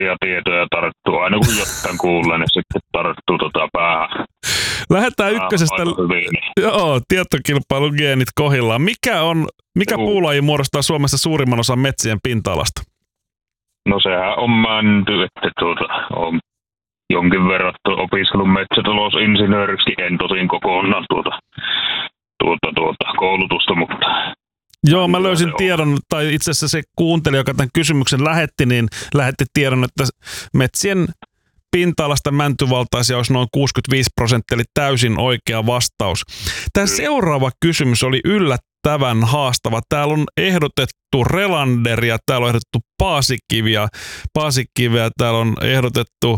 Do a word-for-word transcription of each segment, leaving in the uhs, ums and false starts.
ja tietoja tarttuu. Aina kun jotain kuulee, niin sitten tarttuu tota päähän. Lähdetään ykkösestä. Hyvin, niin. Joo, tietokilpailun geenit kohillaan. Mikä, on, mikä puulaji muodostaa Suomessa suurimman osan metsien pinta-alasta? No sehän on mänty, että tuota, on jonkin verran opiskellut metsätalousinsinööriksi, en tosin kokonaan tuota, tuota, tuota koulutusta, mutta... Joo, mä löysin tiedon, tai itse asiassa se kuuntelija, joka tämän kysymyksen lähetti, niin lähetti tiedon, että metsien pinta-alasta mäntyvaltaisia olisi noin kuusikymmentäviisi prosenttia, eli täysin oikea vastaus. Tämä seuraava kysymys oli yllättävän haastava. Täällä on ehdotettu relanderia, täällä on ehdotettu paasikiviä, paasikiviä täällä on ehdotettu...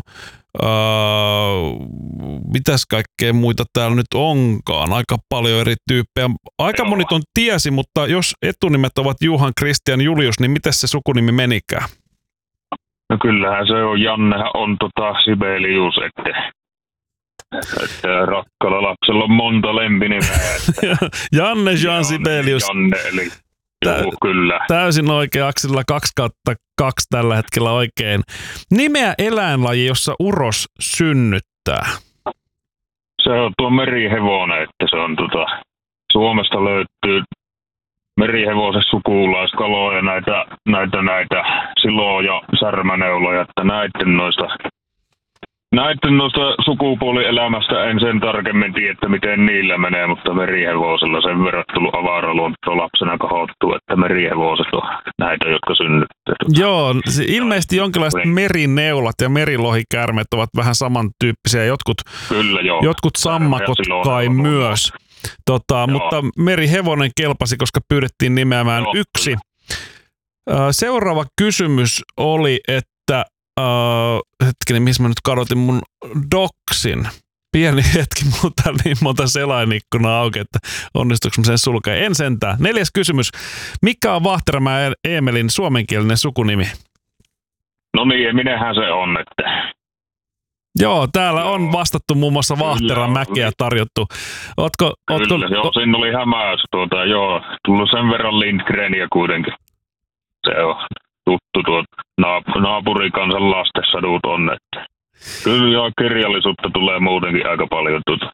Uh, mitäs kaikkea muita täällä nyt onkaan? Aika paljon eri tyyppejä. Aika moni ton tiesi, mutta jos etunimet ovat Juhan, Kristian, Julius, niin miten se sukunimi menikään? No kyllähän se on. Jannehan on tota Sibelius, että, että rakkalla lapsella on monta lempinimeä. Että Janne Jean Sibelius. Janne, eli Tä, Juu, kyllä. Täysin oikein, Akselilla kaksi kautta kaksi tällä hetkellä oikein. Nimeä eläinlaji, jossa uros synnyttää. Se on tuo merihevonen, että se on tota, Suomesta löytyy merihevosen sukulaiskaloja, näitä, näitä, näitä siloja, särmäneuloja, että näiden noista Näiden noista sukupuolielämästä en sen tarkemmin tiedä, että miten niillä menee, mutta merihevosella sen verran tullut avaraluonto lapsena kahottuu, että merihevoset on näitä, jotka synnyttää. Joo, ilmeisesti jonkinlaiset merineulat ja merilohikärmet ovat vähän samantyyppisiä. Jotkut, Kyllä, joo. jotkut sammakot kai myös. Tota, mutta merihevonen kelpasi, koska pyydettiin nimeämään joo, yksi. Kyllä. Seuraava kysymys oli, että Uh, hetkinen, missä mä nyt kadotin mun doksin. Pieni hetki, mulla on niin monta selainikkunaa auki, että onnistuuko mä sen sulkea. En sentään. Neljäs kysymys. Mikä on Vahteramäen Eemelin suomenkielinen sukunimi? No niin, minähän se on, että... Joo, täällä Joo. on vastattu muun muassa Vahteramäkeä tarjottu. Ootko, ootko, Kyllä, joo, siinä oli hämäys. Tuota, joo, tullut sen verran Lindgrenia kuitenkin. Se on... tuttu tuot naap- naapurikansan lastensadut on, että kyllä joo, kirjallisuutta tulee muutenkin aika paljon tuota,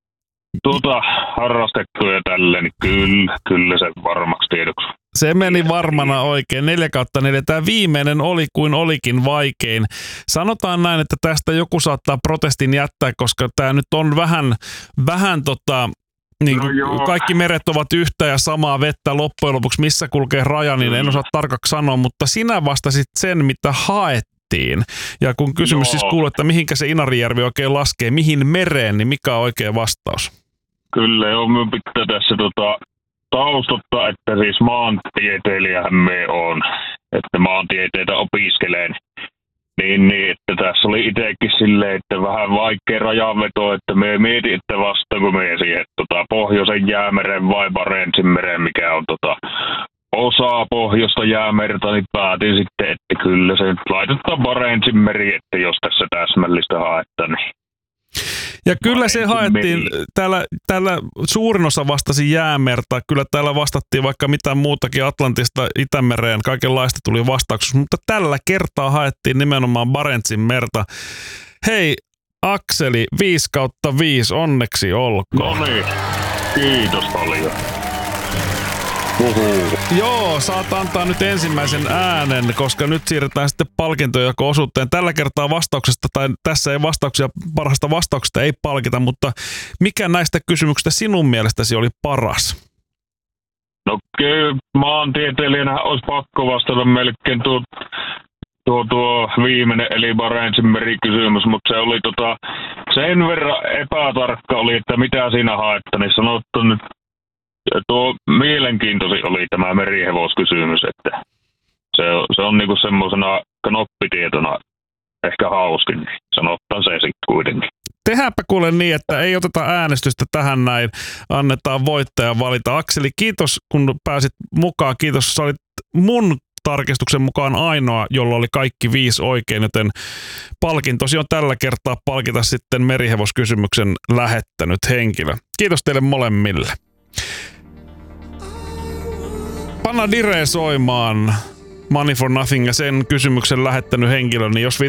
tuota harrastettua ja tälleen, niin kyllä, kyllä se varmaksi tiedoksi. Se meni varmana oikein. Neljä kautta neljä. Tämä viimeinen oli kuin olikin vaikein. Sanotaan näin, että tästä joku saattaa protestin jättää, koska tämä nyt on vähän, vähän tota... Niin no kaikki meret ovat yhtä ja samaa vettä loppujen lopuksi, missä kulkee raja, niin en osaa tarkaksi sanoa, mutta sinä vastasit sen, mitä haettiin. Ja kun kysymys joo. siis kuuluu, että mihinkä se Inarijärvi oikein laskee, mihin mereen, niin mikä on oikea vastaus? Kyllä, joo, minun pitää tässä tota, taustottaa, että siis maantieteilijähän me on, että maantieteitä opiskelen. Niin, niin, että tässä oli itsekin silleen, että vähän vaikea rajanveto, että me mietin, että vastaanko me siihen tota, Pohjoisen jäämeren vai Barentsin meren, mikä on tota, osa Pohjoista jäämerta, niin päätin sitten, että kyllä se nyt laitetaan Barentsin meri, että jos tässä täsmällistä haetaan, niin... Ja kyllä se haettiin, täällä, täällä suurin osa vastasi jäämerta, kyllä täällä vastattiin vaikka mitään muutakin Atlantista Itämereen, kaikenlaista tuli vastauksessa, mutta tällä kertaa haettiin nimenomaan Barentsin merta. Hei Akseli, viisi kautta viisi, onneksi olkoon. No niin, kiitos paljon. Uhu. Joo, saat antaa nyt ensimmäisen äänen, koska nyt siirretään sitten palkintojako-osuuteen. Tällä kertaa vastauksesta, tai tässä ei vastauksia, parhaasta vastauksesta ei palkita, mutta mikä näistä kysymyksistä sinun mielestäsi oli paras? No kyllä, maantieteilijänä olisi pakko vastata melkein tuo, tuo, tuo viimeinen, eli Barentsin merikysymys, mutta se oli tota, sen verran epätarkka oli, että mitä siinä haetta, niin sanottu nyt, tuo mielenkiintoisin oli tämä merihevoskysymys, että se, se on niinku semmoisena knoppitietona ehkä hauskin, niin sanottaan se sitten kuitenkin. Tehdäänpä kuule niin, että ei oteta äänestystä tähän näin, annetaan voittajan valita. Akseli, kiitos kun pääsit mukaan, kiitos, sä olit mun tarkistuksen mukaan ainoa, jolla oli kaikki viisi oikein, joten palkintosi on tällä kertaa palkita sitten merihevoskysymyksen lähettänyt henkilö. Kiitos teille molemmille. Panna Dire soimaan. Money for Nothing ja sen kysymyksen lähettänyt henkilö, niin jos